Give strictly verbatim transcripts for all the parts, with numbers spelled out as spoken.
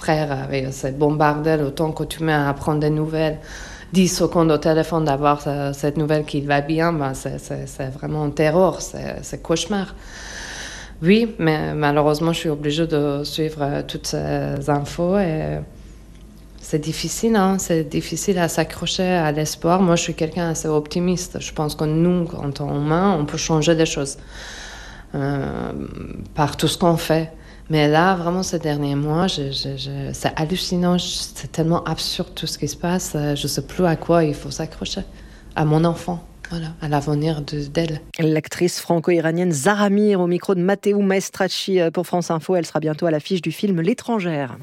frère avait été bombardé, le temps que tu mets à apprendre des nouvelles, dix secondes au téléphone d'avoir cette nouvelle qui va bien, ben c'est, c'est, c'est vraiment un terror, c'est, c'est cauchemar. Oui, mais malheureusement, je suis obligée de suivre toutes ces infos et c'est difficile, hein? C'est difficile à s'accrocher à l'espoir. Moi, je suis quelqu'un assez optimiste. Je pense que nous, en tant qu'humains, on peut changer des choses euh, par tout ce qu'on fait. Mais là, vraiment, ces derniers mois, je, je, je, c'est hallucinant. C'est tellement absurde tout ce qui se passe. Je ne sais plus à quoi il faut s'accrocher. À mon enfant. Voilà, à l'avenir de, d'elle. L'actrice franco-iranienne Zahra Mir au micro de Matteo Maestracci pour France Info. Elle sera bientôt à l'affiche du film L'étrangère.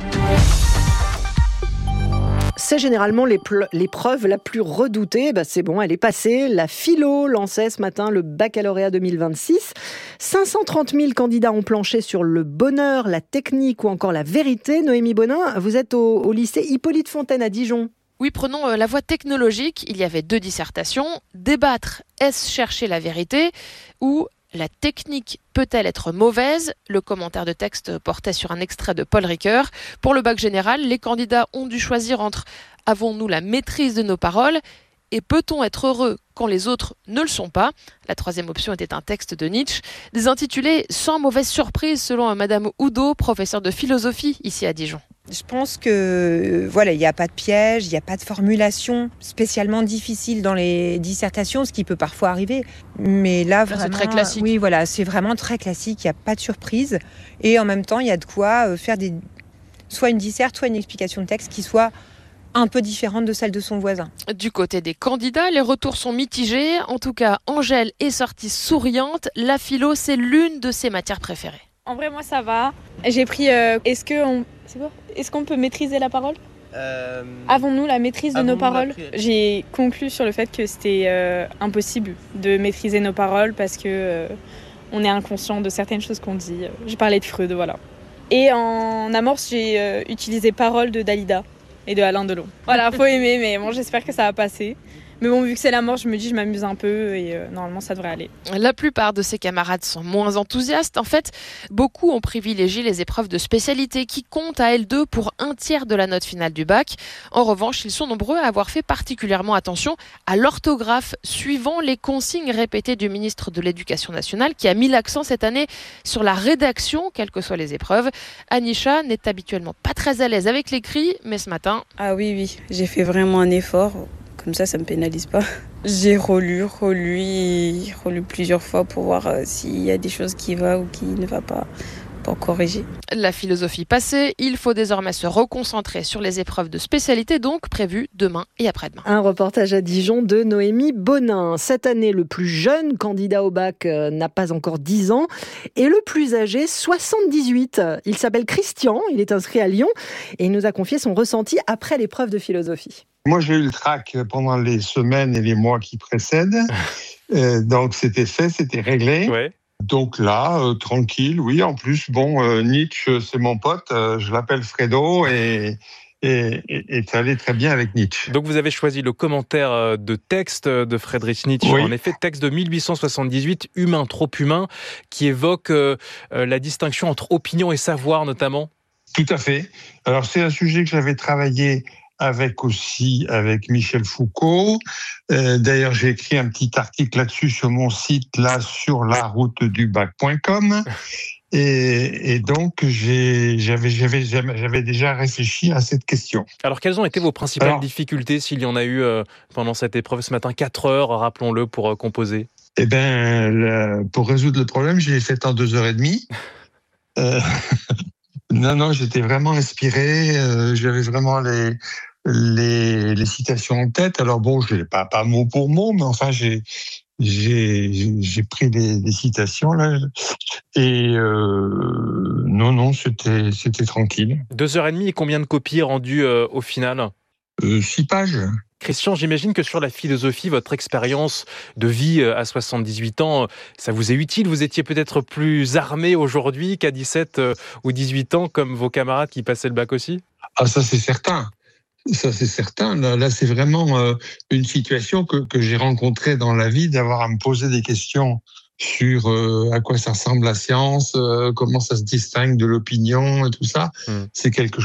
C'est généralement l'épreuve la plus redoutée. Bah c'est bon, elle est passée. La philo lançait ce matin le baccalauréat deux mille vingt-six. cinq cent trente mille candidats ont planché sur le bonheur, la technique ou encore la vérité. Noémie Bonin, vous êtes au, au lycée Hippolyte Fontaine à Dijon. Oui, prenons la voie technologique. Il y avait deux dissertations. Débattre, est-ce chercher la vérité ou la technique peut-elle être mauvaise ? Le commentaire de texte portait sur un extrait de Paul Ricoeur. Pour le bac général, les candidats ont dû choisir entre « avons-nous la maîtrise de nos paroles ?» et « peut-on être heureux quand les autres ne le sont pas ?» La troisième option était un texte de Nietzsche, des intitulés « Sans mauvaise surprise » selon Madame Oudot, professeure de philosophie ici à Dijon. Je pense que voilà, il n'y a pas de piège, il n'y a pas de formulation spécialement difficile dans les dissertations, ce qui peut parfois arriver. Mais là, vraiment, c'est très classique. Oui, voilà, c'est vraiment très classique. Il n'y a pas de surprise, et en même temps, il y a de quoi faire des, soit une disserte, soit une explication de texte qui soit un peu différente de celle de son voisin. Du côté des candidats, les retours sont mitigés. En tout cas, Angèle est sortie souriante. La philo, c'est l'une de ses matières préférées. En vrai, moi, ça va. J'ai pris euh, est-ce que on... c'est quoi Est-ce qu'on peut maîtriser la parole euh... Avons-nous la maîtrise de nos paroles la... J'ai conclu sur le fait que c'était euh, impossible de maîtriser nos paroles parce que euh, on est inconscient de certaines choses qu'on dit. J'ai parlé de Freud, voilà. Et en amorce, j'ai euh, utilisé Paroles de Dalida et de Alain Delon. Voilà, faut aimer, mais bon, j'espère que ça va passer. Mais bon, vu que c'est la mort, je me dis, je m'amuse un peu et euh, normalement, ça devrait aller. La plupart de ses camarades sont moins enthousiastes. En fait, beaucoup ont privilégié les épreuves de spécialité qui comptent à elles deux pour un tiers de la note finale du bac. En revanche, ils sont nombreux à avoir fait particulièrement attention à l'orthographe, suivant les consignes répétées du ministre de l'Éducation nationale qui a mis l'accent cette année sur la rédaction, quelles que soient les épreuves. Anisha n'est habituellement pas très à l'aise avec l'écrit, mais ce matin... Ah oui, oui, j'ai fait vraiment un effort. Comme ça, ça ne me pénalise pas. J'ai relu, relu, et relu plusieurs fois pour voir euh, s'il y a des choses qui vont ou qui ne vont pas, pour corriger. La philosophie passée, il faut désormais se reconcentrer sur les épreuves de spécialité, donc prévues demain et après-demain. Un reportage à Dijon de Noémie Bonin. Cette année, le plus jeune candidat au bac euh, n'a pas encore dix ans et le plus âgé, soixante-dix-huit. Il s'appelle Christian, il est inscrit à Lyon et il nous a confié son ressenti après l'épreuve de philosophie. Moi, j'ai eu le trac pendant les semaines et les mois qui précèdent. Euh, donc, c'était fait, c'était réglé. Ouais. Donc là, euh, tranquille, oui. En plus, bon, euh, Nietzsche, c'est mon pote. Euh, je l'appelle Fredo et, et, et, et ça allait très bien avec Nietzsche. Donc, vous avez choisi le commentaire de texte de Friedrich Nietzsche. Oui. En effet, texte de mille huit cent soixante-dix-huit, Humain, trop humain, qui évoque euh, la distinction entre opinion et savoir, notamment. Tout à fait. Alors, c'est un sujet que j'avais travaillé avec aussi avec Michel Foucault. Euh, d'ailleurs, j'ai écrit un petit article là-dessus sur mon site, là, sur la route du bac point com. Et, et donc, j'ai, j'avais, j'avais, j'avais déjà réfléchi à cette question. Alors, quelles ont été vos principales Alors, difficultés, s'il y en a eu euh, pendant cette épreuve ce matin? Quatre heures, rappelons-le, pour euh, composer. Eh bien, le, pour résoudre le problème, je l'ai fait en deux heures et demie. Euh, non, non, j'étais vraiment inspiré. Euh, j'avais vraiment les, les, les citations en tête. Alors bon, je l'ai pas, pas mot pour mot, mais enfin, j'ai, j'ai, j'ai pris les, les citations là. Et euh, non, non, c'était, c'était tranquille. Deux heures et demie et combien de copies rendues euh, au final? euh, Six pages. Christian, j'imagine que sur la philosophie, votre expérience de vie à soixante-dix-huit ans, ça vous est utile. Vous étiez peut-être plus armé aujourd'hui qu'à dix-sept ou dix-huit ans, comme vos camarades qui passaient le bac aussi? Ah, ça c'est certain. Ça c'est certain. Là, là c'est vraiment euh, une situation que, que j'ai rencontrée dans la vie, d'avoir à me poser des questions sur euh, à quoi ça ressemble la science, euh, comment ça se distingue de l'opinion et tout ça. Mmh. C'est quelque